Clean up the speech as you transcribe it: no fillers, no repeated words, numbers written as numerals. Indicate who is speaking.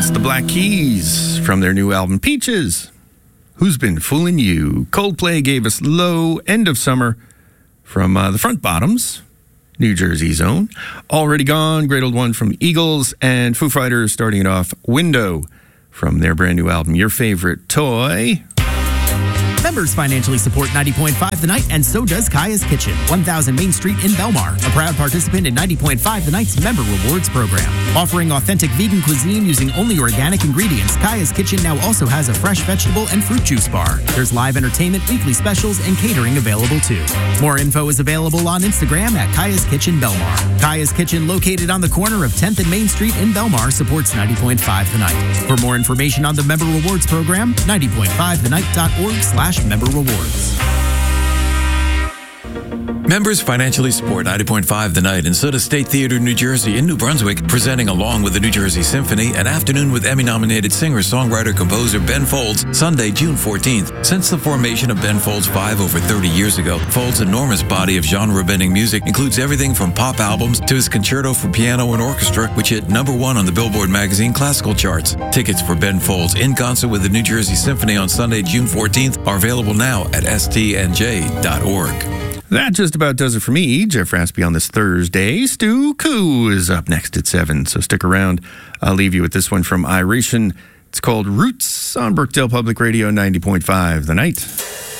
Speaker 1: That's the Black Keys from their new album, Peaches. Who's Been Fooling You? Coldplay gave us Low, End of Summer from the Front Bottoms, New Jersey's own. Already Gone, Great Old One from Eagles. And Foo Fighters starting it off, Window from their brand new album, Your Favorite Toy.
Speaker 2: Members financially support 90.5 The Night, and so does Kaya's Kitchen, 1000 Main Street in Belmar, a proud participant in 90.5 The Night's Member Rewards program. Offering authentic vegan cuisine using only organic ingredients, Kaya's Kitchen now also has a fresh vegetable and fruit juice bar. There's live entertainment, weekly specials, and catering available too. More info is available on Instagram at Kaya's Kitchen Belmar. Kaya's Kitchen, located on the corner of 10th and Main Street in Belmar, supports 90.5 The Night. For more information on the Member Rewards program, 90.5thenight.org/member rewards.
Speaker 3: Members financially support 90.5 The Night, and so does State Theater New Jersey in New Brunswick, presenting along with the New Jersey Symphony an afternoon with Emmy-nominated singer-songwriter-composer Ben Folds, Sunday, June 14th. Since the formation of Ben Folds 5 over 30 years ago, Folds' enormous body of genre-bending music includes everything from pop albums to his concerto for piano and orchestra, which hit #1 on the Billboard magazine classical charts. Tickets for Ben Folds in concert with the New Jersey Symphony on Sunday, June 14th are available now at stnj.org.
Speaker 1: That just about does it for me, Jeff Raspy, on this Thursday. Stu Koo is up next at 7, so stick around. I'll leave you with this one from Iration. It's called Roots on Brookdale Public Radio 90.5 The Night.